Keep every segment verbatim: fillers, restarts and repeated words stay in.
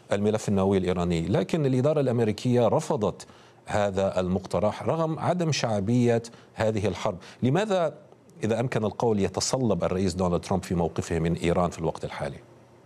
الملف النووي الإيراني، لكن الإدارة الأمريكية رفضت هذا المقترح رغم عدم شعبية هذه الحرب. لماذا إذا أمكن القول يتصلب الرئيس دونالد ترامب في موقفه من إيران في الوقت الحالي؟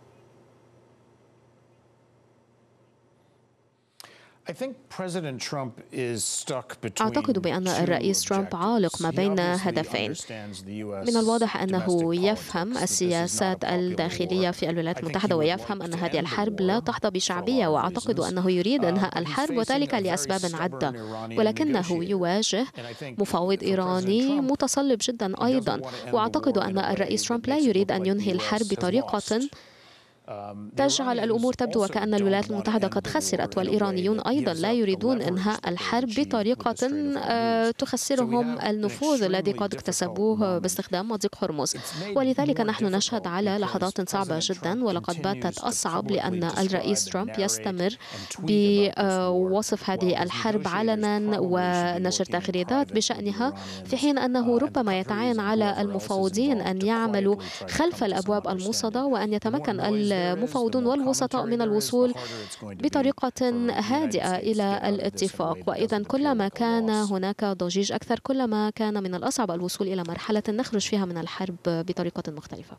أعتقد بأن الرئيس ترامب عالق ما بين هدفين. من الواضح أنه يفهم السياسات الداخلية في الولايات المتحدة ويفهم أن هذه الحرب لا تحظى بشعبية، وأعتقد أنه يريد إنهاء الحرب وذلك لأسباب عدة، ولكنه يواجه مفاوض إيراني متصلب جدا أيضا. وأعتقد أن الرئيس ترامب لا يريد أن ينهي الحرب بطريقة تجعل الأمور تبدو وكأن الولايات المتحدة قد خسرت، والإيرانيون أيضا لا يريدون إنهاء الحرب بطريقة تخسرهم النفوذ الذي قد اكتسبوه باستخدام مضيق هرمز. ولذلك نحن نشهد على لحظات صعبة جدا، ولقد باتت أصعب لأن الرئيس ترامب يستمر بوصف هذه الحرب علنا ونشر تغريدات بشأنها، في حين أنه ربما يتعين على المفاوضين أن يعملوا خلف الأبواب الموصدة وأن يتمكن المفاوضون والوسطاء من الوصول بطريقة هادئة إلى الاتفاق. وإذا كلما كان هناك ضجيج أكثر كلما كان من الأصعب الوصول إلى مرحلة نخرج فيها من الحرب بطريقة مختلفة.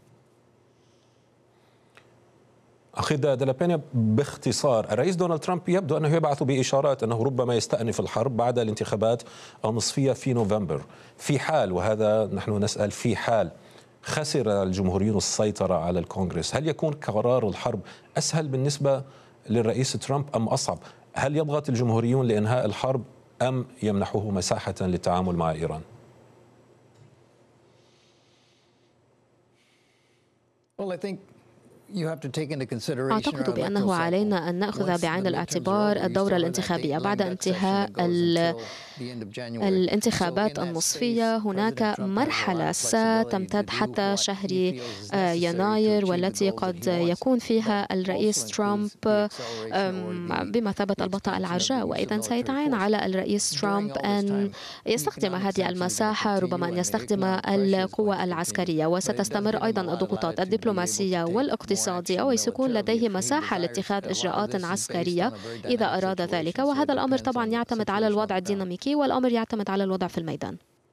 أخي دلابينيا، باختصار الرئيس دونالد ترامب يبدو أنه يبعث بإشارات أنه ربما يستأنف الحرب بعد الانتخابات النصفية في نوفمبر، في حال، وهذا نحن نسأل، في حال خسر الجمهوريون السيطرة على الكونغرس، هل يكون قرار الحرب أسهل بالنسبة للرئيس ترامب أم أصعب؟ هل يضغط الجمهوريون لإنهاء الحرب أم يمنحوه مساحة للتعامل مع إيران؟ أعتقد بأنه علينا أن نأخذ بعين الاعتبار الدورة الانتخابية. بعد انتهاء الانتخابات النصفية هناك مرحلة ستمتد حتى شهر يناير، والتي قد يكون فيها الرئيس ترامب بمثابة البطل العرجاء، وإذا سيتعين على الرئيس ترامب أن يستخدم هذه المساحة، ربما أن يستخدم القوة العسكرية، وستستمر أيضا الضغوطات الدبلوماسية والاقتصادية، وسيكون لديه مساحة لاتخاذ إجراءات عسكرية إذا أراد ذلك. وهذا الأمر طبعا يعتمد على الوضع الديناميكي، والأمر يعتمد على الوضع في الميدان.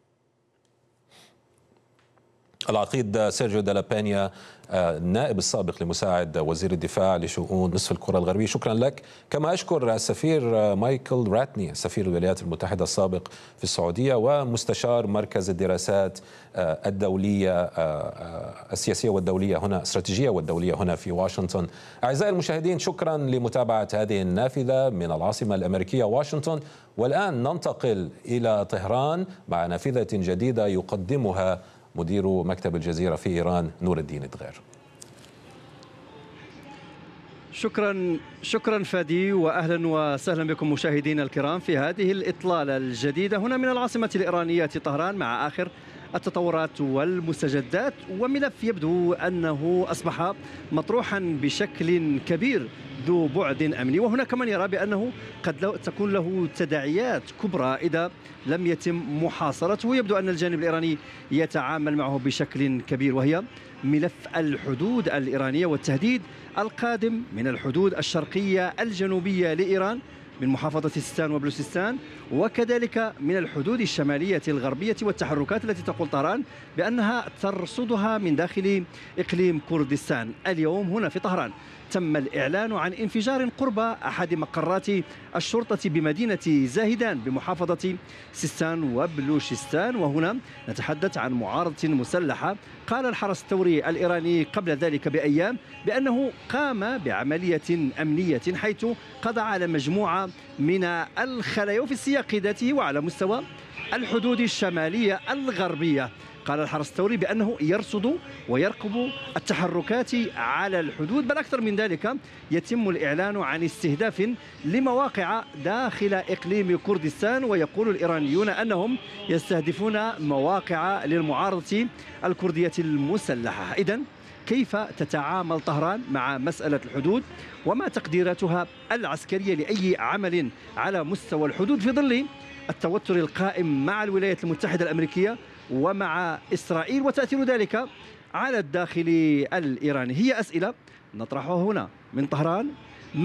العقيد سيرجيو دلابينيا، النائب السابق لمساعد وزير الدفاع لشؤون نصف الكرة الغربية، شكرا لك. كما أشكر السفير مايكل راتني، سفير الولايات المتحدة السابق في السعودية ومستشار مركز الدراسات الدولية السياسية والدولية هنا استراتيجية والدولية هنا في واشنطن. أعزائي المشاهدين، شكرا لمتابعة هذه النافذة من العاصمة الأمريكية واشنطن، والآن ننتقل إلى طهران مع نافذة جديدة يقدمها مدير مكتب الجزيرة في إيران نور الدين دغير. شكرا شكرا فادي، واهلا وسهلا بكم مشاهدينا الكرام في هذه الاطلاله الجديده هنا من العاصمه الايرانيه طهران مع اخر التطورات والمستجدات، وملف يبدو انه اصبح مطروحا بشكل كبير ذو بعد امني، وهناك من يرى بانه قد تكون له تداعيات كبرى اذا لم يتم محاصرته. يبدو ان الجانب الايراني يتعامل معه بشكل كبير، وهي ملف الحدود الايرانيه والتهديد القادم من الحدود الشرقيه الجنوبيه لايران من محافظة سيستان وبلوچستان، وكذلك من الحدود الشمالية الغربية، والتحركات التي تقول طهران بأنها ترصدها من داخل إقليم كردستان. اليوم هنا في طهران تم الإعلان عن انفجار قرب أحد مقرات الشرطة بمدينة زاهدان بمحافظة سيستان وبلوچستان، وهنا نتحدث عن معارضة مسلحة. قال الحرس الثوري الإيراني قبل ذلك بأيام بأنه قام بعملية أمنية حيث قضى على مجموعة من الخلايا في السياق ذاته وعلى مستوى الحدود الشمالية الغربية. قال الحرس الثوري بأنه يرصد ويرقب التحركات على الحدود، بل أكثر من ذلك يتم الإعلان عن استهداف لمواقع داخل إقليم كردستان، ويقول الإيرانيون أنهم يستهدفون مواقع للمعارضة الكردية المسلحة. إذن كيف تتعامل طهران مع مسألة الحدود، وما تقديراتها العسكرية لأي عمل على مستوى الحدود في ظل التوتر القائم مع الولايات المتحدة الأمريكية ومع إسرائيل وتأثير ذلك على الداخل الإيراني؟ هي أسئلة نطرحها هنا من طهران